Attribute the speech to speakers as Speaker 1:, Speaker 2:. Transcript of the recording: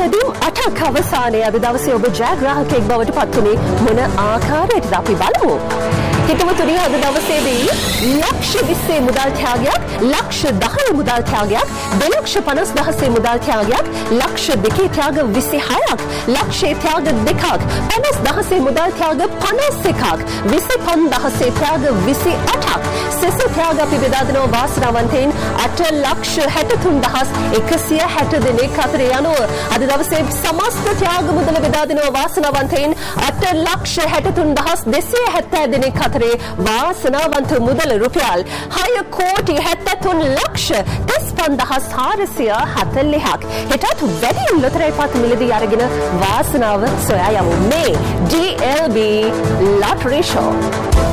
Speaker 1: බෙදුම් 8ක් අවසානයේ අද දවසේ ඔබ ජයග්‍රාහකයෙක් බවට පත් වුණේ මොන ආකාරයටද අපි බලමු. හිතවතුනි අද දවසේදී ලක්ෂ 20 මුදල් ත්‍යාගයක්, ලක්ෂ 10 මුදල් ත්‍යාගයක්, 2,50,000 මුදල් ත්‍යාගයක්, ලක්ෂ 2 ත්‍යාග 26ක්, ලක්ෂයේ ත්‍යාග 2ක්, 50,000 මුදල් ත්‍යාග 51ක්, 25,000 ත්‍යාග 28ක්, සෙස ත්‍යාග අපි බෙදා දෙනවා වාසනාවන්තයින් 8,63,160 දෙනෙක් අතර යනුව අද දවසේ සමස්ත ත්‍යාග මුදල බෙදා දෙනවා වාසනාවන්තයින් 8,63,270 දෙනෙක් අතරේ වාසනාවන්ත මුදල රුපියල් 6,73,35,440ක්. හෙටත් වැඩි ලොතරැයි පත් මිලදී අරගෙන වාසනාව සොයා යමු. මේ DLB Lottery Show.